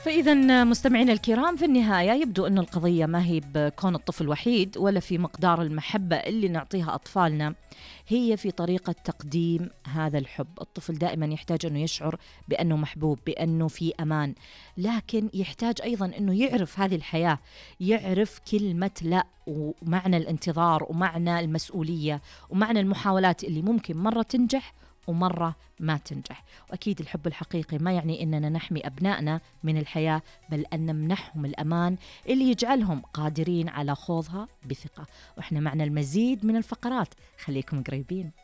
فإذا مستمعينا الكرام، في النهاية يبدو أن القضية ما هي بكون الطفل وحيد ولا في مقدار المحبة اللي نعطيها أطفالنا، هي في طريقة تقديم هذا الحب. الطفل دائما يحتاج أنه يشعر بأنه محبوب، بأنه في أمان، لكن يحتاج أيضا أنه يعرف هذه الحياة، يعرف كلمة لا ومعنى الانتظار ومعنى المسؤولية ومعنى المحاولات اللي ممكن مرة تنجح ومرة ما تنجح. وأكيد الحب الحقيقي ما يعني إننا نحمي أبنائنا من الحياة، بل أن نمنحهم الأمان اللي يجعلهم قادرين على خوضها بثقة. وإحنا معنا المزيد من الفقرات، خليكم قريبين.